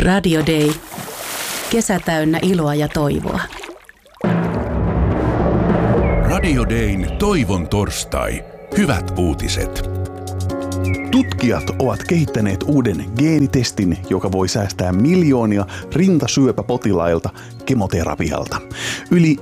Radio Day. Kesä täynnä iloa ja toivoa. Radio Dayn toivon torstai. Hyvät uutiset. Tutkijat ovat kehittäneet uuden geenitestin, joka voi säästää miljoonia rintasyöpäpotilailta kemoterapialta. Yli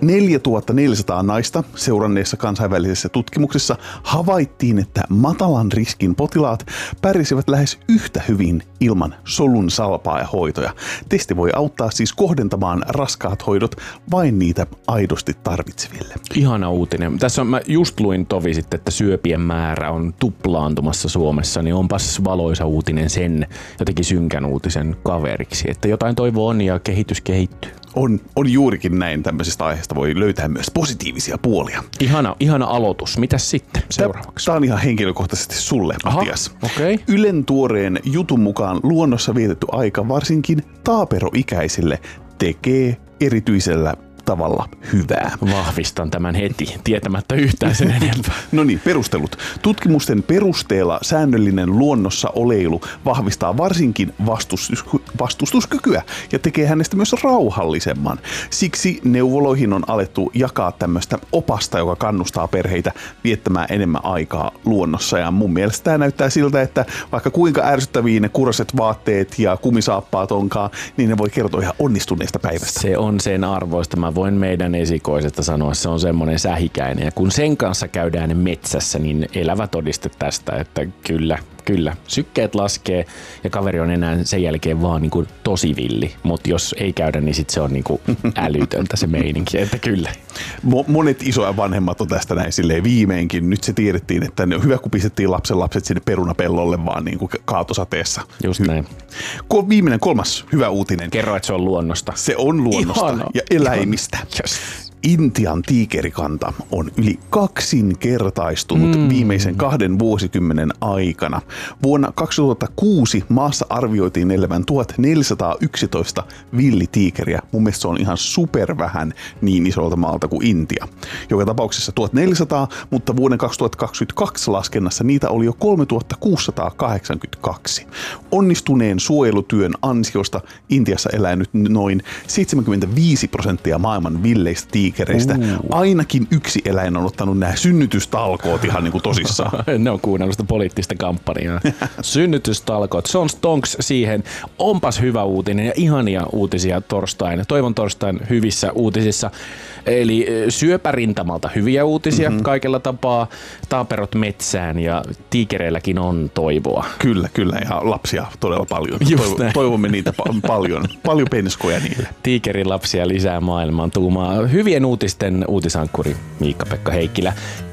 4400 naista seuranneessa kansainvälisessä tutkimuksessa havaittiin, että matalan riskin potilaat pärjäsivät lähes yhtä hyvin ilman solun salpaajahoitoja. Testi voi auttaa siis kohdentamaan raskaat hoidot vain niitä aidosti tarvitseville. Ihana uutinen. Tässä mä just luin tovi sitten, että syöpien määrä on tuplaantumassa Suomessa, niin onpas valoisa uutinen sen jotenkin synkän uutisen kaveriksi, että jotain toivoa on ja kehitys kehittyy. On juurikin näin. Tämmöisestä aiheesta voi löytää myös positiivisia puolia. Ihana aloitus. Mitäs sitten seuraavaksi? Tämä on ihan henkilökohtaisesti sulle, Matias. Okay. Ylen tuoreen jutun mukaan luonnossa vietetty aika varsinkin taaperoikäisille tekee erityisellä tavalla hyvää. Vahvistan tämän heti, tietämättä yhtään sen enempää. No niin, perustelut. Tutkimusten perusteella säännöllinen luonnossa oleilu vahvistaa varsinkin vastustuskykyä ja tekee hänestä myös rauhallisemman. Siksi neuvoloihin on alettu jakaa tämmöistä opasta, joka kannustaa perheitä viettämään enemmän aikaa luonnossa. Ja mun mielestä tämä näyttää siltä, että vaikka kuinka ärsyttäviä ne kuraset vaatteet ja kumisaappaat onkaan, niin ne voi kertoa ihan onnistuneesta päivästä. Se on sen arvoista. Mä voin meidän esikoisesta sanoa, se on semmoinen sähikäinen. Ja kun sen kanssa käydään metsässä, niin elävä todiste tästä, että kyllä, sykkeet laskee ja kaveri on enää sen jälkeen vaan niin kuin tosi villi. Mutta jos ei käydä, niin sit se on niin kuin älytöntä se meininki, että kyllä. Monet isoja vanhemmat on tästä näin silleen viimeinkin. Nyt se tiedettiin, että hyvä kun pistettiin lapset sinne perunapellolle vaan niin kuin kaatosateessa. Just näin. Viimeinen kolmas hyvä uutinen. Kerro, että se on luonnosta. Se on luonnosta ja eläimistä. Yes. Intian tiikerikanta on yli kaksinkertaistunut viimeisen 2 vuosikymmenen aikana. Vuonna 2006 maassa arvioitiin elävän 1411 villitiikeriä. Mun mielestä se on ihan supervähän niin isolta maalta kuin Intia. Joka tapauksessa 1400, mutta vuoden 2022 laskennassa niitä oli jo 3682. Onnistuneen suojelutyön ansiosta Intiassa elää nyt noin 75% maailman villeistä tiikereistä. Ainakin yksi eläin on ottanut nämä synnytystalkoot ihan niin kuin tosissaan. Ne on kuunnellut sitä poliittista kampanjaa. Synnytystalkoot. Se on stonks siihen. Onpas hyvä uutinen ja ihania uutisia torstain. Toivon torstain hyvissä uutisissa. Eli syöpärintamalta hyviä uutisia kaikella tapaa. Taaperot metsään ja tiikereilläkin on toivoa. Kyllä. Ja lapsia todella paljon. Toivomme niitä paljon. Paljon penskoja niille. Tiikerin lapsia lisää maailmaan tuumaa. Hyvien uutisten uutisankkuri Miikka-Pekka Heikkilä.